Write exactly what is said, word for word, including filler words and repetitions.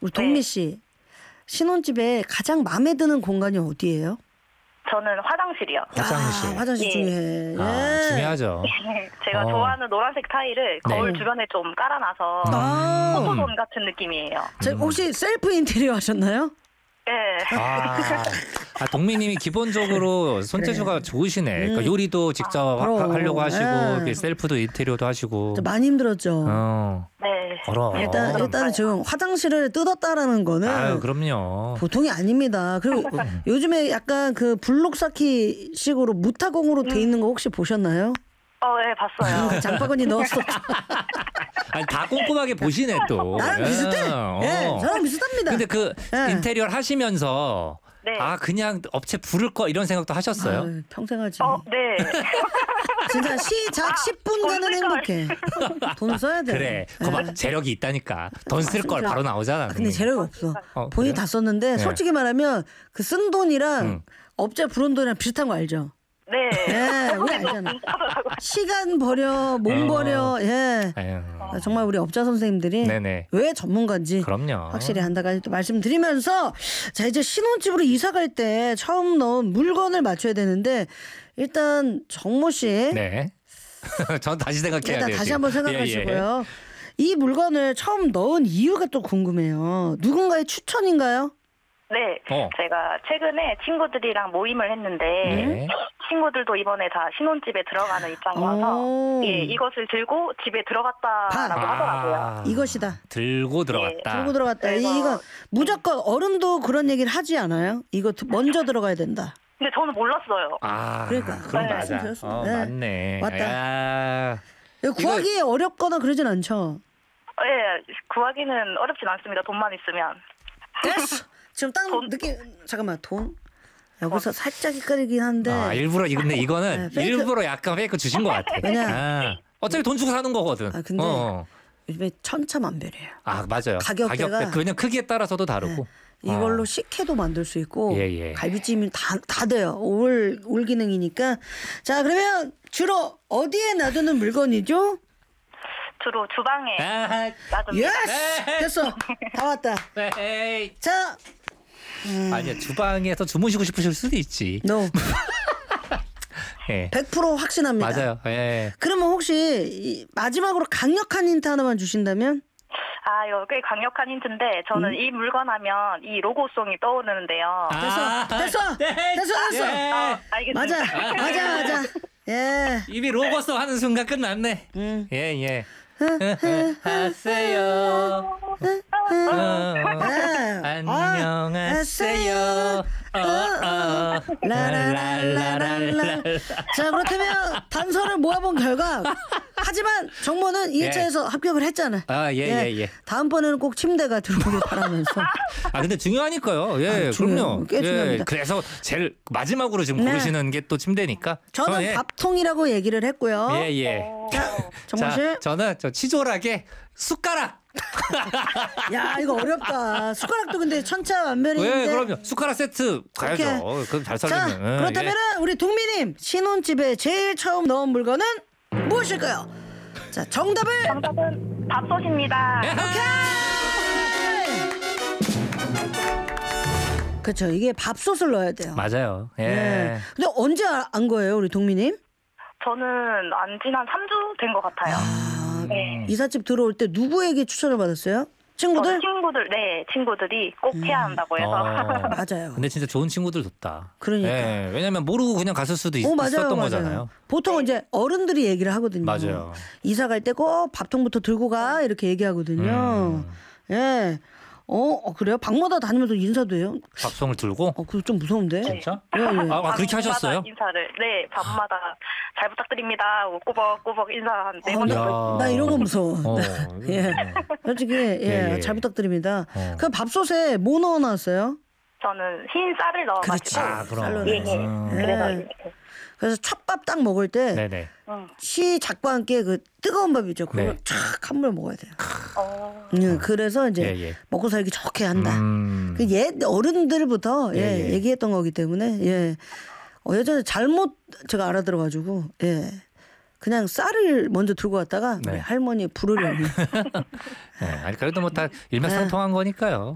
우리 동미 씨 신혼집에 가장 마음에 드는 공간이 어디예요? 저는 화장실이요. 화장실. 아, 화장실 예. 중요해. 아, 예. 중요하죠. 제가 어. 좋아하는 노란색 타일을 네. 거울 주변에 좀 깔아놔서 아. 포토존 같은 느낌이에요. 자, 혹시 셀프 인테리어 하셨나요? 네. 아, 아 동미님이 기본적으로 손재주가 좋으시네. 그러니까 음. 요리도 직접 하- 그럼. 하려고 하시고 예. 이렇게 셀프도 인테리어도 하시고. 저 많이 힘들었죠. 어, 네. 그럼. 일단 일단은 지금 화장실을 뜯었다라는 거는 아유, 그럼요. 보통이 아닙니다. 그리고 요즘에 약간 그 블록 쌓기식으로 무타공으로 돼 있는 거 혹시 보셨나요? 어, 네, 봤어요. 장바구니 넣었어. 아니, 다 꼼꼼하게 보시네 또. 나랑 예. 비슷해. 어. 예, 저랑 비슷합니다. 근데 그 예. 인테리어를 하시면서 네. 아 그냥 업체 부를 거 이런 생각도 하셨어요? 아유, 평생 하지. 어, 네. 진짜 시작 십 분간은 돈 행복해. 돈 써야 돼. 그래. 거봐 재력이 있다니까. 돈 쓸 걸 진짜. 바로 나오잖아. 아, 근데 재력이 없어. 어, 본인이 그래요? 다 썼는데 네. 솔직히 말하면 그 쓴 돈이랑 음. 업체 부른 돈이랑 비슷한 거 알죠? 네. 예, 우리 알잖아. 시간 버려, 몸 어. 버려. 예. 에휴. 아, 정말 우리 업자 선생님들이 네네. 왜 전문가인지 그럼요. 확실히 한다까지 또 말씀드리면서 자 이제 신혼집으로 이사 갈 때 처음 넣은 물건을 맞춰야 되는데 일단 정모 씨 네. 전 다시 생각해야 일단 돼요. 다시 지금. 한번 생각하시고요. 이 물건을 처음 넣은 이유가 또 궁금해요. 누군가의 추천인가요? 네. 어. 제가 최근에 친구들이랑 모임을 했는데 네. 친구들도 이번에 다 신혼집에 들어가는 입장이어서 오. 예, 이것을 들고 집에 들어갔다라고 아. 하더라고요. 이것이다. 들고 들어갔다. 들고 들어갔다. 이- 그래서- 이거 무조건 어른도 그런 얘기를 하지 않아요? 이거 먼저 들어가야 된다. 근데 저는 몰랐어요. 아, 그러니까. 그럼 네. 맞아. 말씀드렸습니다. 어, 네. 맞네. 맞다. 야. 이거 구하기 어렵거나 그러진 않죠? 예, 구하기는 어렵진 않습니다. 돈만 있으면. 됐어. 지금 딱 돈- 느낌 잠깐만 돈 여기서 살짝 헷갈리긴 한데 아, 일부러 이- 근데 이거는 네, 페이크. 일부러 약간 페이크 주신 것 같아. 왜냐? 아, 어차피 돈 주고 사는 거거든. 아, 근데 어. 요즘에 천차만별이에요. 아, 맞아요. 가격대가- 가격대 그냥 크기에 따라서도 다르고. 이걸로 어. 식혜도 만들 수 있고 예, 예. 갈비찜이 다, 다 돼요. 올, 올 기능이니까. 자 그러면 주로 어디에 놔두는 물건이죠? 주로 주방에 아, 놔둡니다. 예스! 네. 됐어. 다 왔다. 에이. 자 아니야 주방에서 주무시고 싶으실 수도 있지. no. 예. 백 퍼센트 확신합니다. 맞아요. 예. 그러면 혹시 이 마지막으로 강력한 힌트 하나만 주신다면? 아, 이거 꽤 강력한 힌트인데 저는 음? 이 물건 하면 이 로고송이 떠오르는데요. 됐어. 아, 됐어. 네. 됐어. 됐어. 예. 아, 알겠습니다. 맞아. 맞아. 맞아. 예. 이미 로고송 하는 순간 끝났네. 음. 예, 예. 하세요. 아, 안녕하세요. 어, 어. 라라라라라라. 자 그렇다면 단서를 모아본 결과 하지만 정모는 이 회차에서 합격을 했잖아. 아, 예, 예, 예. 다음번에는 꼭 침대가 들어오길 바라면서. 아, 근데 중요하니까요. 예, 아, 중요해요. 그럼요. 꽤 예, 중요합니다. 그래서 제일 마지막으로 지금 네. 고르시는 게 또 침대니까. 저는 예. 밥통이라고 얘기를 했고요. 예, 예. 정모 씨. 자, 저는 저 치졸하게 숟가락. 야 이거 어렵다. 숟가락도 근데 천차만별인데. 왜 그럼요. 숟가락 세트 가야죠. 오케이. 어, 그럼 잘 자 살리면. 응, 그렇다면 은 우리 동미님 신혼집에 제일 처음 넣은 물건은 무엇일까요? 자 정답을 정답은 밥솥입니다. 예. 그렇죠. 이게 밥솥을 넣어야 돼요. 맞아요. 예. 네. 근데 언제 아- 안 거예요, 우리 동미님? 저는 안 지난 삼 주 된 것 같아요. 아, 네. 이삿집 들어올 때 누구에게 추천을 받았어요? 친구들? 저 친구들, 네, 친구들이 꼭 해야 한다고 해서. 어. 맞아요. 근데 진짜 좋은 친구들 좋다. 그러니까. 예, 왜냐면 모르고 그냥 갔을 수도 있, 오 맞아요, 있었던 맞아요. 거잖아요. 보통 이제 어른들이 얘기를 하거든요. 맞아요. 이사 갈 때 꼭 밥통부터 들고 가 이렇게 얘기하거든요. 음. 예. 어, 어, 그래요? 방마다 다니면서 인사도 해요? 밥송을 들고. 어, 그거 좀 무서운데. 진짜? 예, 예. 아, 아, 그렇게 밤마다 하셨어요? 인사를, 네, 밤마다 잘 부탁드립니다 하고 꼬박꼬박 인사 한 네 어, 번 나, 정도. 나 이런 거 무서워. 어, 예. 솔직히 예, 예, 예. 잘 부탁드립니다. 어. 그 밥솥에 뭐 넣어놨어요? 저는 흰 쌀을 넣어가지고. 아, 그럼. 쌀로 예, 예. 음. 그래서 예. 이렇게. 그래서 첫밥 딱 먹을 때 네네. 음. 시작과 함께 그 뜨거운 밥이죠. 그걸 네. 촥 한 물 먹어야 돼요. 어, 음, 그래서 이제 예, 예. 먹고 살기 좋게 한다. 음. 그 옛 어른들부터 예, 예, 예. 얘기했던 거기 때문에 예. 어, 예전에 잘못 제가 알아들어가지고 예. 그냥 쌀을 먼저 들고 왔다가 네. 우리 할머니 부르려니 예, 아니 그래도 뭐 다 일맥상통한 거니까요.